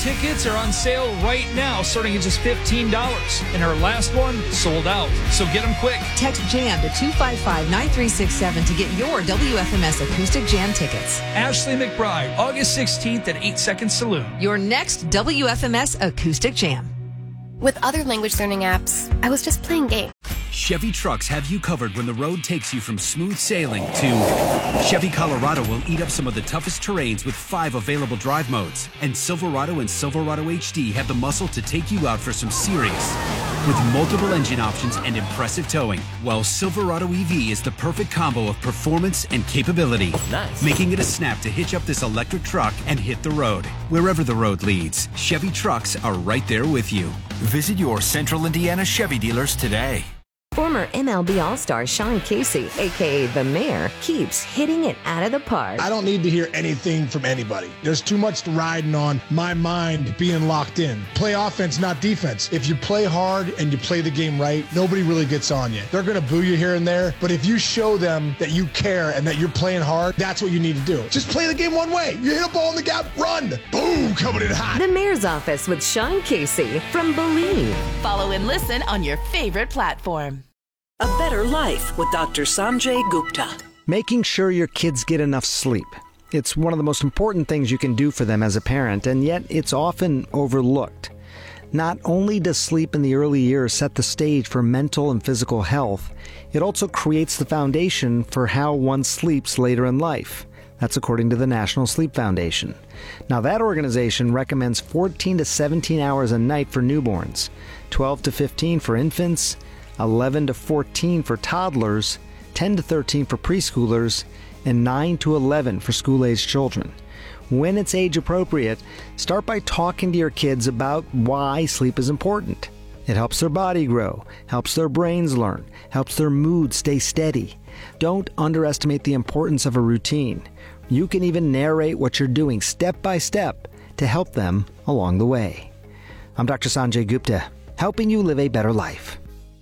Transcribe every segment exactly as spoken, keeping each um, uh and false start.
tickets are on sale right now, starting at just fifteen dollars. And our last one sold out. So get them quick. Text JAM to two five five, nine three six seven to get your W F M S Acoustic Jam tickets. Ashley McBride, August sixteenth at eight Second Saloon. Your next W F M S Acoustic Jam. With other language learning apps, I was just playing games. Chevy trucks have you covered when the road takes you from smooth sailing to Chevy Colorado will eat up some of the toughest terrains with five available drive modes. And Silverado and Silverado H D have the muscle to take you out for some serious with multiple engine options and impressive towing. While Silverado E V is the perfect combo of performance and capability, nice. Making it a snap to hitch up this electric truck and hit the road. Wherever the road leads, Chevy trucks are right there with you. Visit your Central Indiana Chevy dealers today. Former M L B All-Star Sean Casey, a k a. The Mayor, keeps hitting it out of the park. I don't need to hear anything from anybody. There's too much riding on my mind being locked in. Play offense, not defense. If you play hard and you play the game right, nobody really gets on you. They're going to boo you here and there, but if you show them that you care and that you're playing hard, that's what you need to do. Just play the game one way. You hit a ball in the gap, run. Boom, coming in hot. The Mayor's Office with Sean Casey from Believe. Follow and listen on your favorite platform. A Better Life with Doctor Sanjay Gupta. Making sure your kids get enough sleep. It's one of the most important things you can do for them as a parent, and yet it's often overlooked. Not only does sleep in the early years set the stage for mental and physical health, it also creates the foundation for how one sleeps later in life. That's according to the National Sleep Foundation. Now, that organization recommends fourteen to seventeen hours a night for newborns, twelve to fifteen for infants, eleven to fourteen for toddlers, ten to thirteen for preschoolers, and nine to eleven for school-aged children. When it's age appropriate, start by talking to your kids about why sleep is important. It helps their body grow, helps their brains learn, helps their mood stay steady. Don't underestimate the importance of a routine. You can even narrate what you're doing step by step to help them along the way. I'm Doctor Sanjay Gupta, helping you live a better life.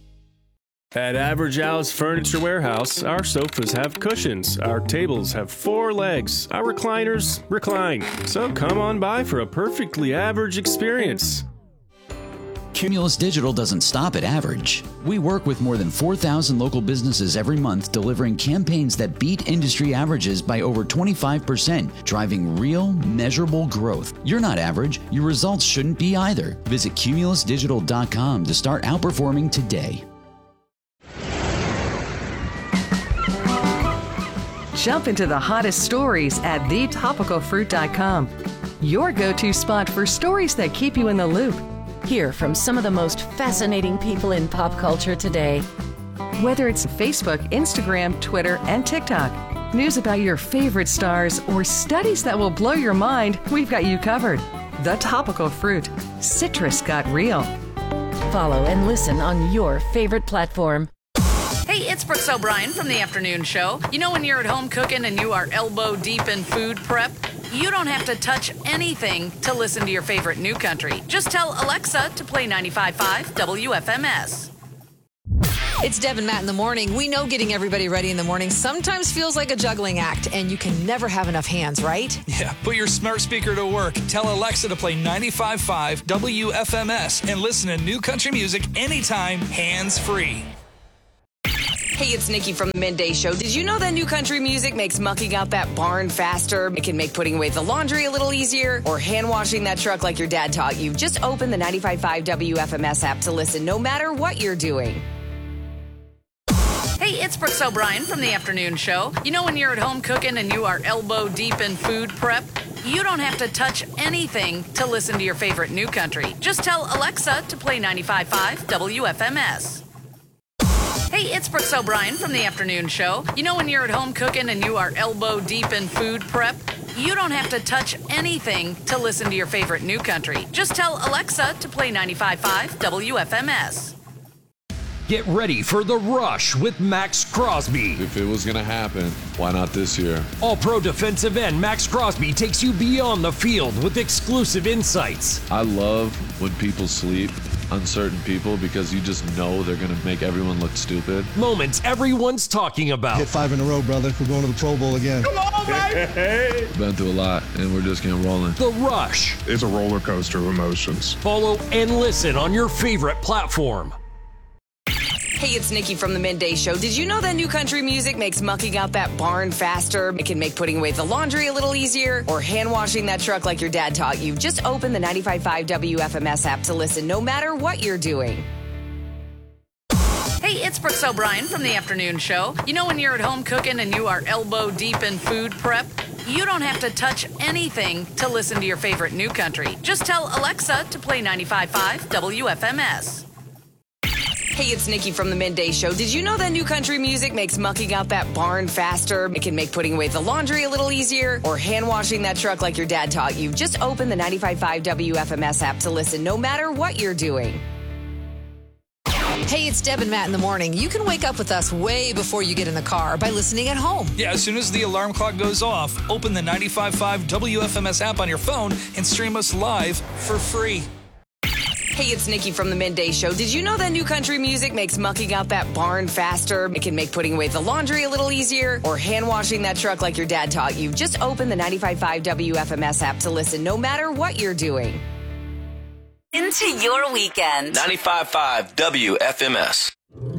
At Average Al's Furniture Warehouse, our sofas have cushions, our tables have four legs, our recliners recline. So come on by for a perfectly average experience. Cumulus Digital doesn't stop at average. We work with more than four thousand local businesses every month, delivering campaigns that beat industry averages by over twenty-five percent, driving real, measurable growth. You're not average. Your results shouldn't be either. Visit cumulus digital dot com to start outperforming today. Jump into the hottest stories at the topical fruit dot com. Your go-to spot for stories that keep you in the loop. Hear from some of the most fascinating people in pop culture today. Whether it's Facebook, Instagram, Twitter, and TikTok, news about your favorite stars, or studies that will blow your mind, we've got you covered. The Topical Fruit. Citrus got real. Follow and listen on your favorite platform. Hey, it's Brooks O'Brien from The Afternoon Show. You know when you're at home cooking and you are elbow deep in food prep? You don't have to touch anything to listen to your favorite new country. Just tell Alexa to play ninety-five point five W F M S. It's Deb and Matt in the morning. We know getting everybody ready in the morning sometimes feels like a juggling act, and you can never have enough hands, right? Yeah, put your smart speaker to work. Tell Alexa to play ninety-five point five W F M S and listen to new country music anytime, hands-free. Hey, it's Nikki from the Midday Show. Did you know that new country music makes mucking out that barn faster? It can make putting away the laundry a little easier, or hand washing that truck like your dad taught you. Just open the ninety-five point five W F M S app to listen no matter what you're doing. Hey, it's Brooks O'Brien from The Afternoon Show. You know when you're at home cooking and you are elbow deep in food prep? You don't have to touch anything to listen to your favorite new country. Just tell Alexa to play ninety-five point five W F M S. Hey, it's Brooks O'Brien from The Afternoon Show. You know when you're at home cooking and you are elbow deep in food prep? You don't have to touch anything to listen to your favorite new country. Just tell Alexa to play ninety-five point five W F M S. Get ready for The Rush with Max Crosby. If it was going to happen, why not this year? All-Pro defensive end Max Crosby takes you beyond the field with exclusive insights. I love when people sleep uncertain people because you just know they're going to make everyone look stupid. Moments everyone's talking about. Hit five in a row, brother. We're going to the Pro Bowl again. Come on, baby! Been through a lot, and we're just getting rolling. The Rush. It's a roller coaster of emotions. Follow and listen on your favorite platform. Hey, it's Nikki from the Midday Show. Did you know that new country music makes mucking out that barn faster? It can make putting away the laundry a little easier or hand washing that truck like your dad taught you. Just open the ninety-five point five W F M S app to listen no matter what you're doing. Hey, it's Brooks O'Brien from the afternoon show. You know when you're at home cooking and you are elbow deep in food prep? You don't have to touch anything to listen to your favorite new country. Just tell Alexa to play ninety-five point five W F M S. Hey, it's Nikki from the Midday Show. Did you know that new country music makes mucking out that barn faster? It can make putting away the laundry a little easier or hand washing that truck like your dad taught you. Just open the ninety-five point five W F M S app to listen no matter what you're doing. Hey, it's Deb and Matt in the morning. You can wake up with us way before you get in the car by listening at home. Yeah, as soon as the alarm clock goes off, open the ninety-five point five W F M S app on your phone and stream us live for free. Hey, it's Nikki from the Midday Show. Did you know that new country music makes mucking out that barn faster? It can make putting away the laundry a little easier or hand washing that truck like your dad taught you. Just open the ninety-five point five W F M S app to listen no matter what you're doing. Into your weekend. ninety-five point five W F M S.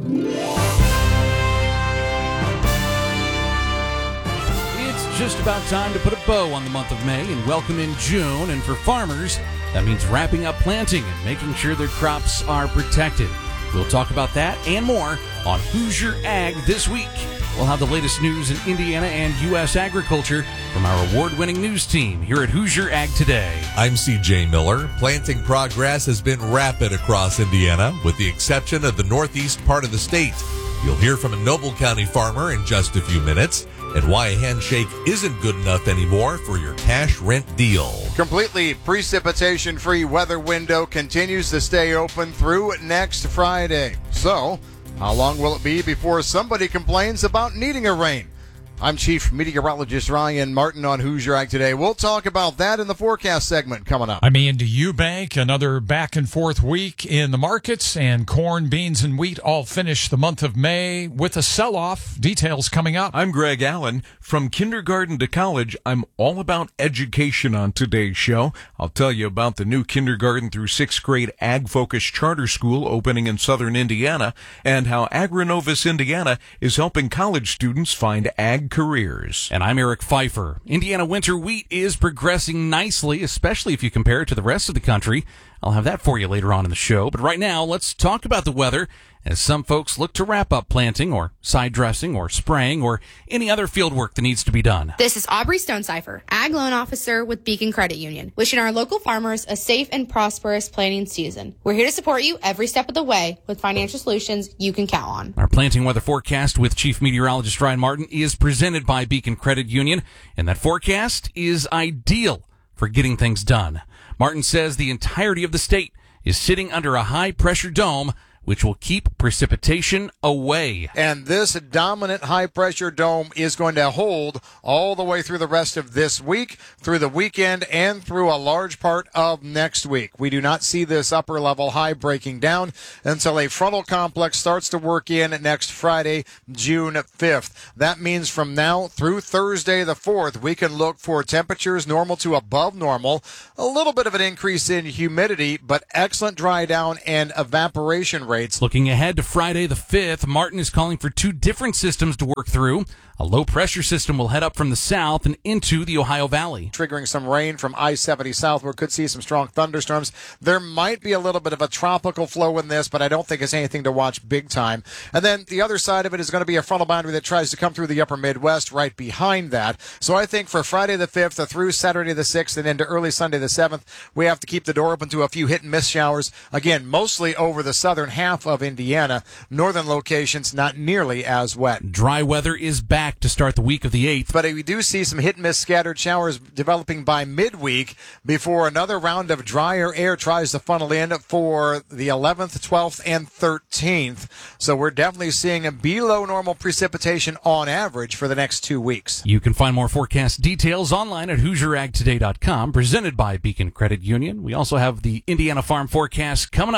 It's just about time to put a bow on the month of May and welcome in June. And for farmers, that means wrapping up planting and making sure their crops are protected. We'll talk about that and more on Hoosier Ag this week. We'll have the latest news in Indiana and U S agriculture from our award-winning news team here at Hoosier Ag Today. I'm C J Miller. Planting progress has been rapid across Indiana, with the exception of the northeast part of the state. You'll hear from a Noble County farmer in just a few minutes, and why a handshake isn't good enough anymore for your cash rent deal. Completely precipitation-free weather window continues to stay open through next Friday. So, how long will it be before somebody complains about needing a rain? I'm Chief Meteorologist Ryan Martin on Hoosier Ag Today. We'll talk about that in the forecast segment coming up. I'm Andy Eubank. Another back and forth week in the markets, and corn, beans, and wheat all finish the month of May with a sell-off. Details coming up. I'm Greg Allen. From kindergarten to college, I'm all about education on today's show. I'll tell you about the new kindergarten through sixth grade ag-focused charter school opening in southern Indiana, and how Agronovus Indiana is helping college students find ag careers. And I'm Eric Pfeiffer. Indiana winter wheat is progressing nicely, especially if you compare it to the rest of the country. I'll have that for you later on in the show. But right now, let's talk about the weather as some folks look to wrap up planting or side dressing or spraying or any other field work that needs to be done. This is Aubrey Stonecipher, Ag Loan Officer with Beacon Credit Union, wishing our local farmers a safe and prosperous planting season. We're here to support you every step of the way with financial solutions you can count on. Our planting weather forecast with Chief Meteorologist Ryan Martin is presented by Beacon Credit Union, and that forecast is ideal for getting things done. Martin says the entirety of the state is sitting under a high-pressure dome, which will keep precipitation away. And this dominant high-pressure dome is going to hold all the way through the rest of this week, through the weekend, and through a large part of next week. We do not see this upper-level high breaking down until a frontal complex starts to work in next Friday, June fifth. That means from now through Thursday the fourth, we can look for temperatures normal to above normal, a little bit of an increase in humidity, but excellent dry down and evaporation rate. Rates. Looking ahead to Friday the fifth, Martin is calling for two different systems to work through. A low-pressure system will head up from the south and into the Ohio Valley, triggering some rain from I seventy southward. Could see some strong thunderstorms. There might be a little bit of a tropical flow in this, but I don't think it's anything to watch big time. And then the other side of it is going to be a frontal boundary that tries to come through the upper Midwest right behind that. So I think for Friday the fifth through Saturday the sixth and into early Sunday the seventh, we have to keep the door open to a few hit-and-miss showers. Again, mostly over the southern half of Indiana. Northern locations not nearly as wet. Dry weather is back to start the week of the eighth. But we do see some hit-and-miss scattered showers developing by midweek before another round of drier air tries to funnel in for the eleventh, twelfth, and thirteenth. So we're definitely seeing a below normal precipitation on average for the next two weeks. You can find more forecast details online at Hoosier Ag Today dot com, presented by Beacon Credit Union. We also have the Indiana Farm Forecast coming up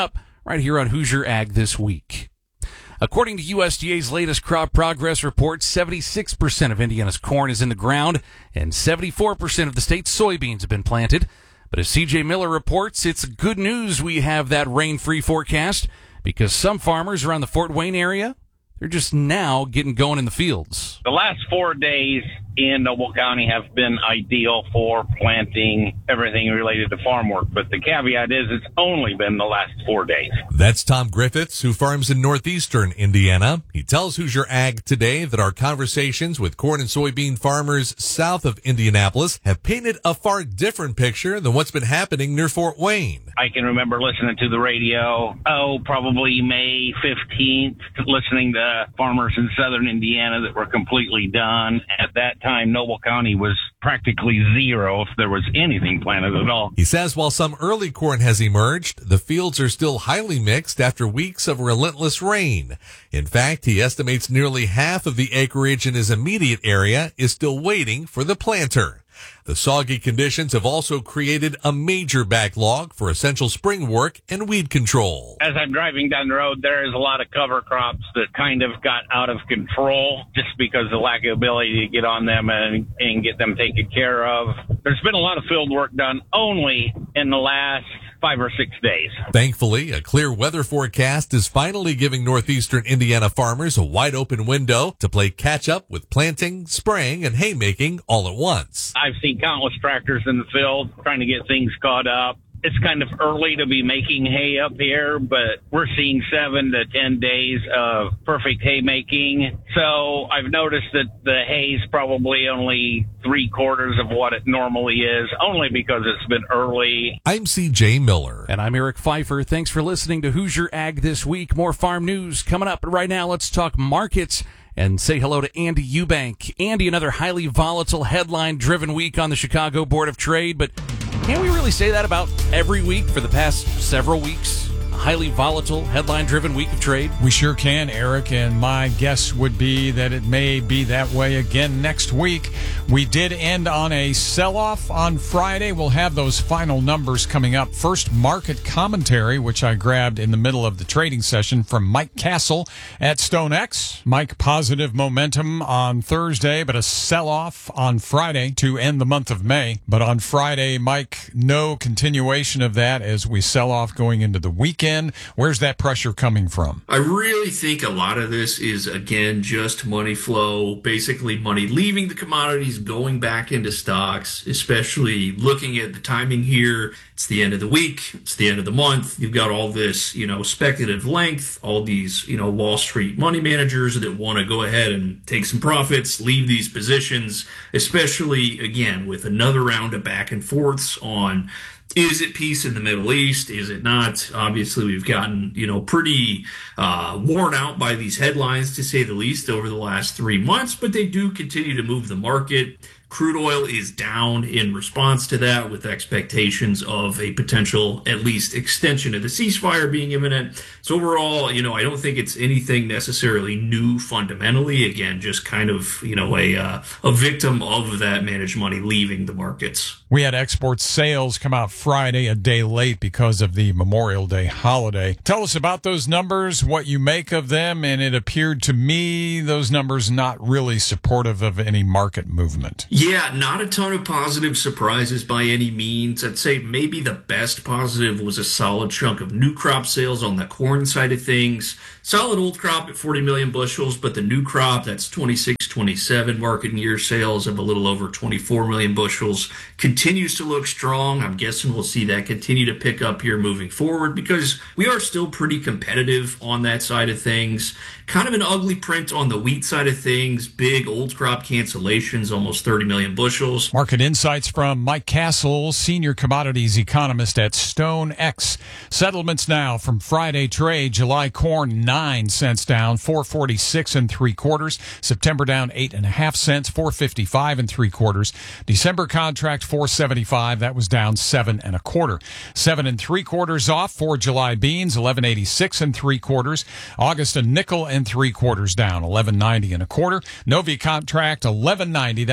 right here on Hoosier Ag This Week. According to U S D A's latest crop progress report, seventy-six percent of Indiana's corn is in the ground and seventy-four percent of the state's soybeans have been planted. But as C J Miller reports, it's good news we have that rain-free forecast because some farmers around the Fort Wayne area, they're just now getting going in the fields. The last four days in Noble County have been ideal for planting everything related to farm work. But the caveat is it's only been the last four days. That's Tom Griffiths, who farms in northeastern Indiana. He tells Hoosier Ag Today that our conversations with corn and soybean farmers south of Indianapolis have painted a far different picture than what's been happening near Fort Wayne. I can remember listening to the radio, oh, probably May fifteenth, listening to farmers in southern Indiana that were completely done. At that time, Noble County was practically zero if there was anything planted at all. He says while some early corn has emerged, the fields are still highly mixed after weeks of relentless rain. In fact, he estimates nearly half of the acreage in his immediate area is still waiting for the planter. The soggy conditions have also created a major backlog for essential spring work and weed control. As I'm driving down the road, there is a lot of cover crops that kind of got out of control just because of the lack of ability to get on them and, and get them taken care of. There's been a lot of field work done only in the last five or six days. Thankfully, a clear weather forecast is finally giving northeastern Indiana farmers a wide open window to play catch up with planting, spraying, and haymaking all at once. I've seen countless tractors in the field trying to get things caught up. It's kind of early to be making hay up here, but we're seeing seven to ten days of perfect haymaking. So I've noticed that the hay's probably only three quarters of what it normally is, only because it's been early. I'm C J Miller. And I'm Eric Pfeiffer. Thanks for listening to Hoosier Ag This Week. More farm news coming up. But right now, let's talk markets and say hello to Andy Eubank. Andy, another highly volatile, headline-driven week on the Chicago Board of Trade, but can't we really say that about every week for the past several weeks? A highly volatile, headline-driven week of trade? We sure can, Eric, and my guess would be that it may be that way again next week. We did end on a sell-off on Friday. We'll have those final numbers coming up. First, market commentary, which I grabbed in the middle of the trading session from Mike Castle at StoneX. Mike, positive momentum on Thursday, but a sell-off on Friday to end the month of May. But on Friday, Mike, no continuation of that as we sell off going into the weekend. Where's that pressure coming from? I really think a lot of this is, again, just money flow, basically money leaving the commodities, going back into stocks, especially looking at the timing here. It's the end of the week. It's the end of the month. You've got all this, you know, speculative length, all these, you know, Wall Street money managers that want to go ahead and take some profits, leave these positions, especially, again, with another round of back and forths on, is it peace in the Middle East? Is it not? Obviously, we've gotten, you know, pretty uh, worn out by these headlines, to say the least, over the last three months, but they do continue to move the market. Crude oil is down in response to that, with expectations of a potential, at least, extension of the ceasefire being imminent. So overall, you know, I don't think it's anything necessarily new fundamentally. Again, just kind of, you know, a uh, a victim of that managed money leaving the markets. We had export sales come out Friday, a day late because of the Memorial Day holiday. Tell us about those numbers, what you make of them, and it appeared to me those numbers not really supportive of any market movement. Yeah, not a ton of positive surprises by any means. I'd say maybe the best positive was a solid chunk of new crop sales on the corn side of things. Solid old crop at forty million bushels, but the new crop, that's twenty-six twenty-seven marketing year sales of a little over twenty-four million bushels, continues to look strong. I'm guessing we'll see that continue to pick up here moving forward because we are still pretty competitive on that side of things. Kind of an ugly print on the wheat side of things. Big old crop cancellations, almost thirty million bushels. Market insights from Mike Castle, senior commodities economist at StoneX. Settlements now from Friday trade. July corn nine cents down, four forty-six and three quarters. September down eight and a half cents, four fifty-five and three quarters. December contract four seventy-five, that was down seven and a quarter. Seven and three quarters off for July beans, eleven eighty-six and three quarters. August a nickel and three quarters down, eleven ninety and a quarter. Novi contract eleven ninety, that was down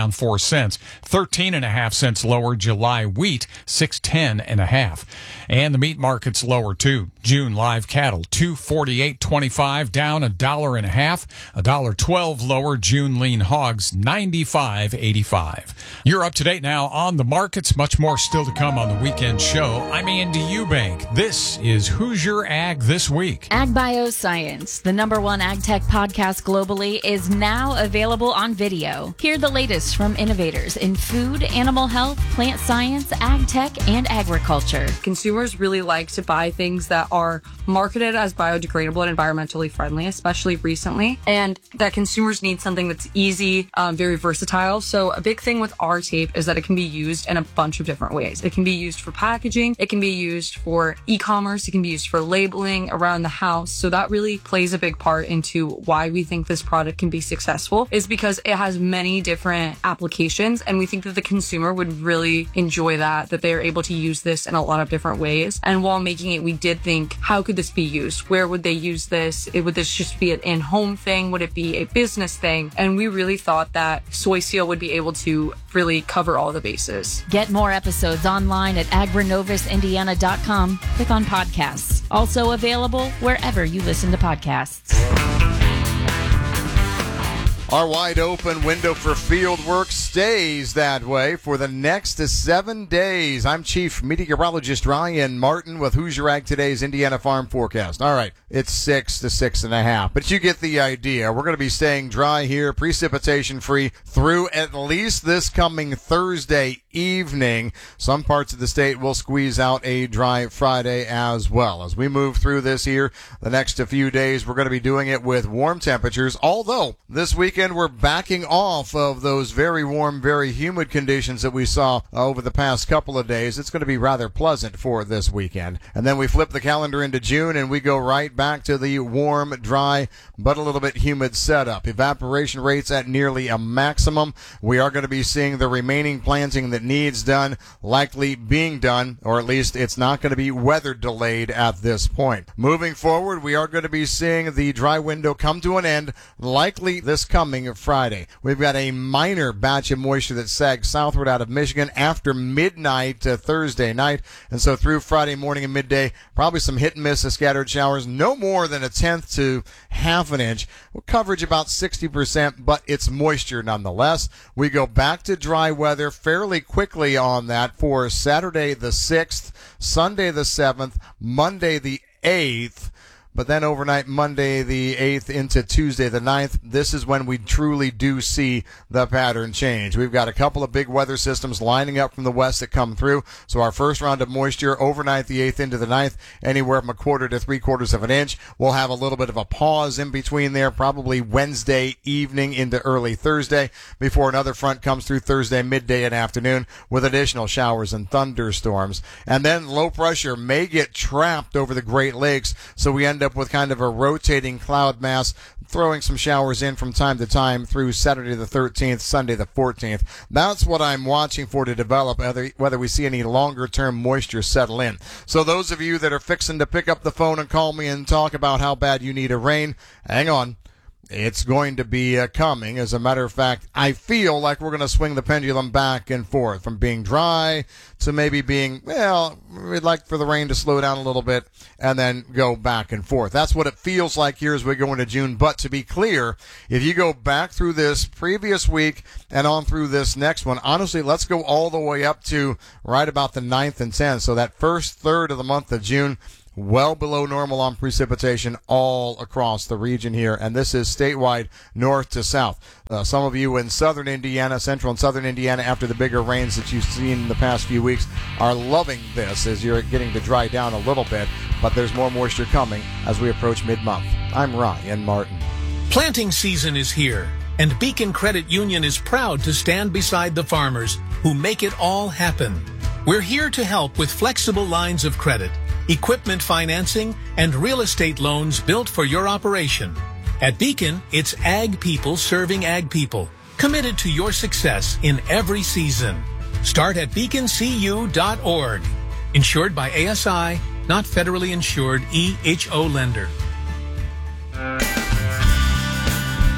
down four cents. thirteen and a half cents lower July wheat, six ten and a half. And the meat market's lower too. June live cattle, two forty-eight twenty-five, down a dollar and a half. A dollar twelve lower June lean hogs, ninety-five eighty-five. You're up to date now on the markets. Much more still to come on the weekend show. I'm Andy Eubank. This is Hoosier Ag This Week. Ag Bioscience, the number one ag tech podcast globally, is now available on video. Hear the latest from innovators in food, animal health, plant science, ag tech, and agriculture. Consumers really like to buy things that are marketed as biodegradable and environmentally friendly, especially recently, and that consumers need something that's easy, um, very versatile. So a big thing with our tape is that it can be used in a bunch of different ways. It can be used for packaging, it can be used for e-commerce, it can be used for labeling around the house. So that really plays a big part into why we think this product can be successful, is because it has many different applications, and we think that the consumer would really enjoy that, that they're able to use this in a lot of different ways. And while making it, we did think, how could this be used? Where would they use this? It, would this just be an in-home thing? Would it be a business thing? And we really thought that Soy Seal would be able to really cover all the bases. Get more episodes online at agrinovis indiana dot com. Click on podcasts. Also available wherever you listen to podcasts. Our wide open window for field work stays that way for the next seven days. I'm Chief Meteorologist Ryan Martin with Hoosier Ag Today's Indiana Farm Forecast. All right, it's six to six and a half, but you get the idea. We're going to be staying dry here, precipitation free through at least this coming Thursday evening. Some parts of the state will squeeze out a dry Friday as well. As we move through this here, the next few days, we're going to be doing it with warm temperatures, although this weekend we're backing off of those very warm, very humid conditions that we saw over the past couple of days. It's going to be rather pleasant for this weekend. And then we flip the calendar into June and we go right back to the warm, dry, but a little bit humid setup. Evaporation rates at nearly a maximum. We are going to be seeing the remaining planting that needs done likely being done, or at least it's not going to be weather delayed at this point. Moving forward, we are going to be seeing the dry window come to an end, likely this coming Friday. We've got a minor batch of moisture that sags southward out of Michigan after midnight uh, Thursday night, and so through Friday morning and midday, probably some hit and miss of scattered showers, no more than a tenth to half an inch. Coverage about sixty percent, but it's moisture nonetheless. We go back to dry weather fairly quickly on that for Saturday the sixth, Sunday the seventh, Monday the eighth. But then overnight, Monday the eighth into Tuesday the ninth, this is when we truly do see the pattern change. We've got a couple of big weather systems lining up from the west that come through. So our first round of moisture overnight the eighth into the ninth, anywhere from a quarter to three quarters of an inch. We'll have a little bit of a pause in between there, probably Wednesday evening into early Thursday, before another front comes through Thursday midday and afternoon with additional showers and thunderstorms. And then low pressure may get trapped over the Great Lakes, so we end up with kind of a rotating cloud mass throwing some showers in from time to time through Saturday the thirteenth, Sunday the fourteenth. That's what I'm watching for to develop, whether, whether we see any longer-term moisture settle in. So those of you that are fixing to pick up the phone and call me and talk about how bad you need a rain, hang on. It's going to be uh, coming. As a matter of fact, I feel like we're going to swing the pendulum back and forth from being dry to maybe being, well, we'd like for the rain to slow down a little bit and then go back and forth. That's what it feels like here as we go into June. But to be clear, if you go back through this previous week and on through this next one, honestly, let's go all the way up to right about the ninth and tenth. So that first third of the month of June, well below normal on precipitation all across the region here, and this is statewide north to south. Uh, some of you in southern Indiana, central and southern Indiana, after the bigger rains that you've seen in the past few weeks, are loving this as you're getting to dry down a little bit, but there's more moisture coming as we approach mid-month. I'm Ryan Martin. Planting season is here, and Beacon Credit Union is proud to stand beside the farmers who make it all happen. We're here to help with flexible lines of credit, equipment financing, and real estate loans built for your operation. At Beacon, it's ag people serving ag people, committed to your success in every season. Start at beacon c u dot org. Insured by A S I, not federally insured E H O lender.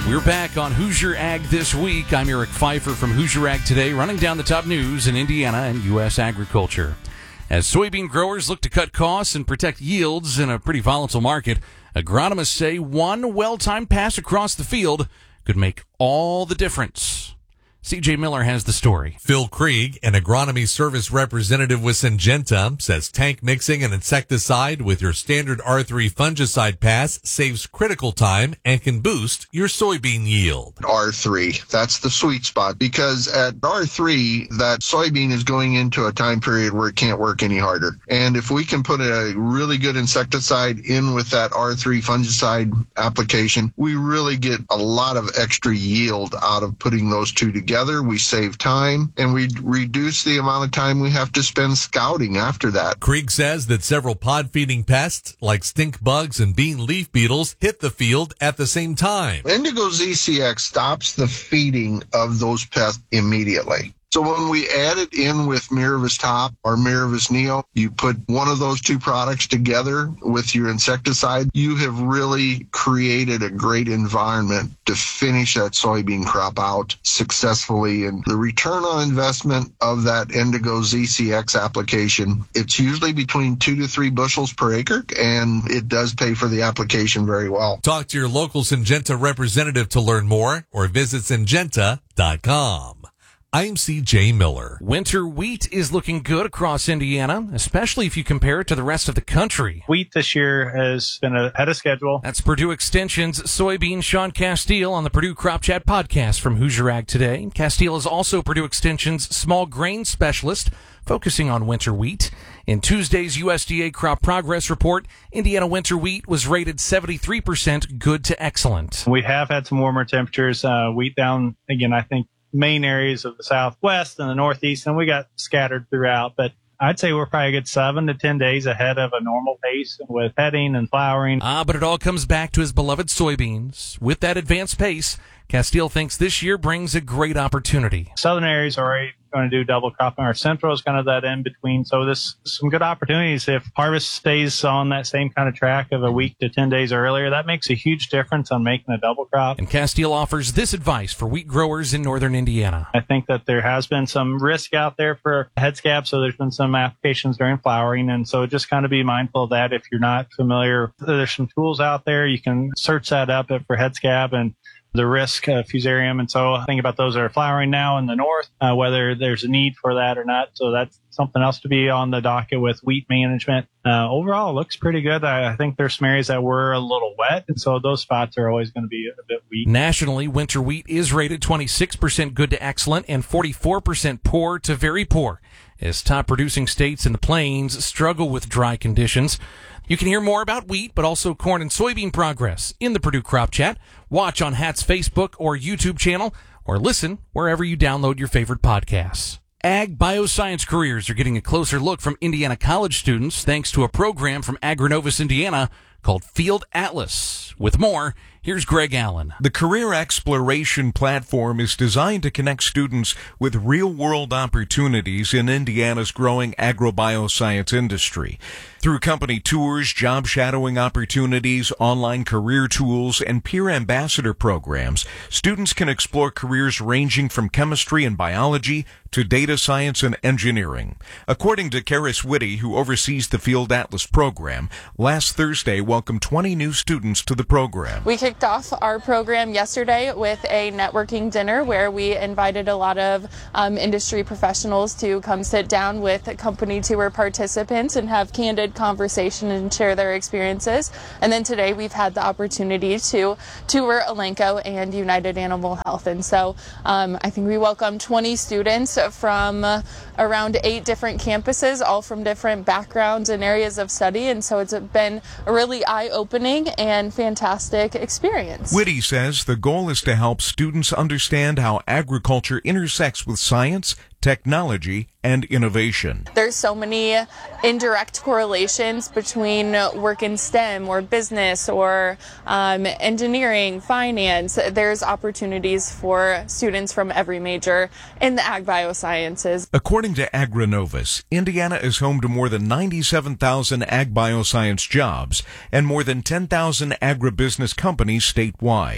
We're back on Hoosier Ag This Week. I'm Eric Pfeiffer from Hoosier Ag Today, running down the top news in Indiana and U S agriculture. As soybean growers look to cut costs and protect yields in a pretty volatile market, agronomists say one well-timed pass across the field could make all the difference. C J Miller has the story. Phil Krieg, an agronomy service representative with Syngenta, says tank mixing an insecticide with your standard R three fungicide pass saves critical time and can boost your soybean yield. R three, that's the sweet spot, because at R three, that soybean is going into a time period where it can't work any harder. And if we can put a really good insecticide in with that R three fungicide application, we really get a lot of extra yield out of putting those two together. Together, we save time, and we reduce the amount of time we have to spend scouting after that. Krieg says that several pod-feeding pests, like stink bugs and bean leaf beetles, hit the field at the same time. Indigo Z C X stops the feeding of those pests immediately. So when we add it in with Miravis Top or Miravis Neo, you put one of those two products together with your insecticide, you have really created a great environment to finish that soybean crop out successfully. And the return on investment of that Indigo Z C X application, it's usually between two to three bushels per acre, and it does pay for the application very well. Talk to your local Syngenta representative to learn more or visit syngenta dot com. I'm C J Miller. Winter wheat is looking good across Indiana, especially if you compare it to the rest of the country. Wheat this year has been ahead of schedule. That's Purdue Extension's soybean Sean Castile on the Purdue Crop Chat podcast from Hoosier Ag Today. Castile is also Purdue Extension's small grain specialist, focusing on winter wheat. In Tuesday's U S D A Crop Progress Report, Indiana winter wheat was rated seventy-three percent good to excellent. We have had some warmer temperatures. Uh, wheat down, again, I think, main areas of the Southwest and the Northeast, and we got scattered throughout. But I'd say we're probably a good seven to ten days ahead of a normal pace with heading and flowering. Ah, but it all comes back to his beloved soybeans. With that advanced pace, Castile thinks this year brings a great opportunity. Southern areas are already going to do double cropping. Our central is kind of that in between. So this some good opportunities. If harvest stays on that same kind of track of a week to ten days earlier, that makes a huge difference on making a double crop. And Castile offers this advice for wheat growers in northern Indiana. I think that there has been some risk out there for head scab. So there's been some applications during flowering. And so just kind of be mindful of that. If you're not familiar, there's some tools out there. You can search that up for head scab and the risk of fusarium. And so think about those that are flowering now in the north, uh, whether there's a need for that or not. So that's something else to be on the docket with wheat management. Uh, overall, it looks pretty good. I, I think there's some areas that were a little wet, and so those spots are always going to be a bit weak. Nationally, winter wheat is rated twenty-six percent good to excellent and forty-four percent poor to very poor, as top producing states in the plains struggle with dry conditions. You can hear more about wheat, but also corn and soybean progress in the Purdue Crop Chat. Watch on H A T's Facebook or YouTube channel, or listen wherever you download your favorite podcasts. Ag bioscience careers are getting a closer look from Indiana college students thanks to a program from Agronovus Indiana called Field Atlas. With more, here's Greg Allen. The Career Exploration Platform is designed to connect students with real-world opportunities in Indiana's growing agrobioscience industry. Through company tours, job shadowing opportunities, online career tools, and peer ambassador programs, students can explore careers ranging from chemistry and biology to data science and engineering. According to Karis Whitty, who oversees the Field Atlas program, last Thursday welcomed twenty new students to the program. We kicked off our program yesterday with a networking dinner where we invited a lot of um, industry professionals to come sit down with company tour participants and have candid conversation and share their experiences. And then today we've had the opportunity to tour Elanco and United Animal Health. And so um, I think we welcomed twenty students from uh, around eight different campuses, all from different backgrounds and areas of study. And so it's been a really eye-opening and fantastic experience. Whitty says the goal is to help students understand how agriculture intersects with science, technology, and innovation. There's so many indirect correlations between work in STEM or business or um, engineering, finance. There's opportunities for students from every major in the ag biosciences. According to Agronovus, Indiana is home to more than ninety-seven thousand ag bioscience jobs and more than ten thousand agribusiness companies statewide.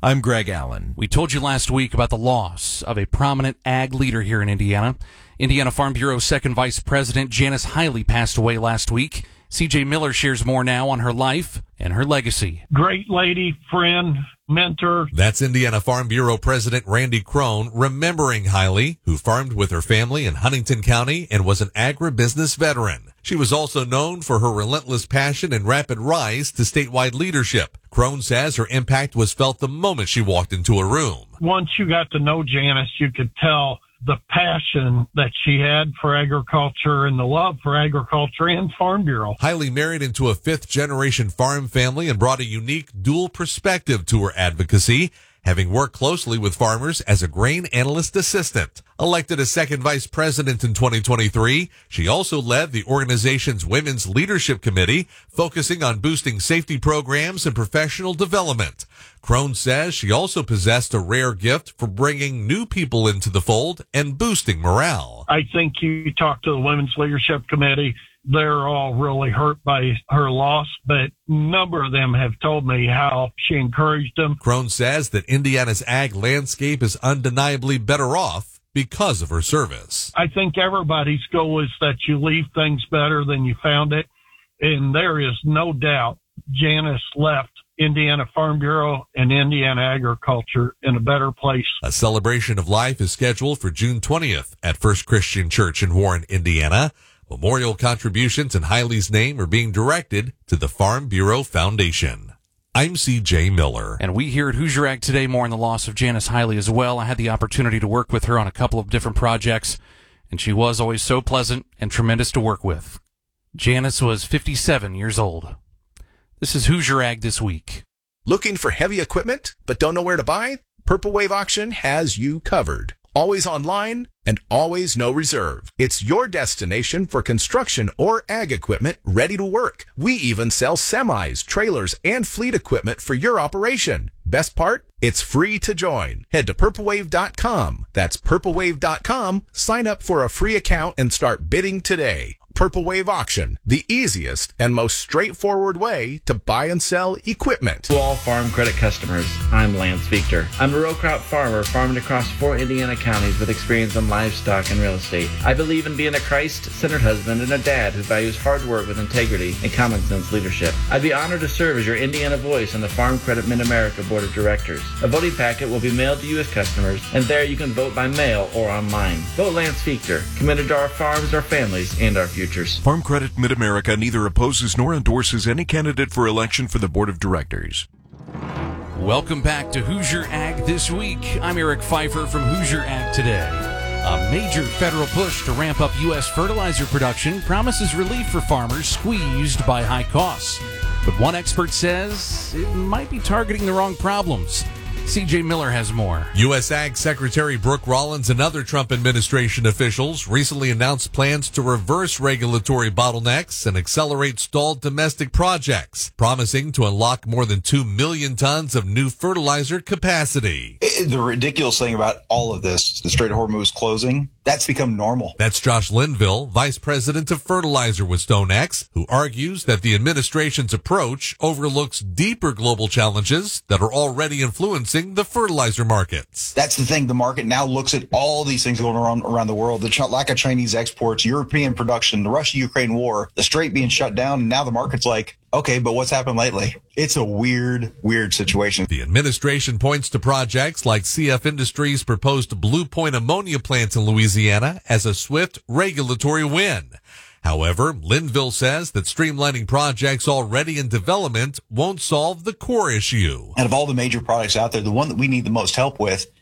I'm Greg Allen. We told you last week about the loss of a prominent ag leader here in Indiana. Indiana Farm Bureau Second Vice President Janice Hiley passed away last week. C J Miller shares more now on her life and her legacy. Great lady, friend, mentor. That's Indiana Farm Bureau President Randy Crone remembering Hiley, who farmed with her family in Huntington County and was an agribusiness veteran. She was also known for her relentless passion and rapid rise to statewide leadership. Crone says her impact was felt the moment she walked into a room. Once you got to know Janice, you could tell the passion that she had for agriculture and the love for agriculture and Farm Bureau. Hiley married into a fifth-generation farm family and brought a unique dual perspective to her advocacy, having worked closely with farmers as a grain analyst assistant. Elected as second vice president in twenty twenty-three, she also led the organization's Women's Leadership Committee, focusing on boosting safety programs and professional development. Crone says she also possessed a rare gift for bringing new people into the fold and boosting morale. I think you talk to the Women's Leadership Committee, they're all really hurt by her loss, but a number of them have told me how she encouraged them. Crone says that Indiana's ag landscape is undeniably better off because of her service. I think everybody's goal is that you leave things better than you found it, and there is no doubt Janice left Indiana Farm Bureau and Indiana agriculture in a better place. A celebration of life is scheduled for June twentieth at First Christian Church in Warren, Indiana. Memorial contributions in Hiley's name are being directed to the Farm Bureau Foundation. I'm C J Miller. And we here at Hoosier Ag today more on the loss of Janice Hiley as well. I had the opportunity to work with her on a couple of different projects, and she was always so pleasant and tremendous to work with. Janice was fifty-seven years old. This is Hoosier Ag This Week. Looking for heavy equipment but don't know where to buy? Purple Wave Auction has you covered. Always online and always no reserve. It's your destination for construction or ag equipment ready to work. We even sell semis, trailers, and fleet equipment for your operation. Best part? It's free to join. Head to purple wave dot com. That's purple wave dot com. Sign up for a free account and start bidding today. Purple Wave Auction, the easiest and most straightforward way to buy and sell equipment. To all farm credit customers, I'm Lance Victor. I'm a row crop farmer farming across four Indiana counties with experience in livestock and real estate. I believe in being a Christ-centered husband and a dad who values hard work with integrity and common sense leadership. I'd be honored to serve as your Indiana voice on the Farm Credit Mid-America Board of Directors. A voting packet will be mailed to you as customers, and there you can vote by mail or online. Vote Lance Victor, committed to our farms, our families, and our future. Farm Credit Mid-America neither opposes nor endorses any candidate for election for the board of directors. Welcome back to Hoosier Ag This Week. I'm Eric Pfeiffer from Hoosier Ag Today. A major federal push to ramp up U S fertilizer production promises relief for farmers squeezed by high costs. But one expert says it might be targeting the wrong problems. C J Miller has more. U S Ag Secretary Brooke Rollins and other Trump administration officials recently announced plans to reverse regulatory bottlenecks and accelerate stalled domestic projects, promising to unlock more than two million tons of new fertilizer capacity. The ridiculous thing about all of this, the Strait of Hormuz closing, that's become normal. That's Josh Linville, Vice President of Fertilizer with StoneX, who argues that the administration's approach overlooks deeper global challenges that are already influencing the fertilizer markets. That's the thing. The market now looks at all these things going on around the world, the ch- lack of Chinese exports, European production, the Russia-Ukraine war, the Strait being shut down, and now the market's like, okay, but what's happened lately? It's a weird, weird situation. The administration points to projects like C F Industries' proposed Blue Point ammonia plant in Louisiana as a swift regulatory win. However, Linville says that streamlining projects already in development won't solve the core issue. Out of all the major products out there, the one that we need the most help with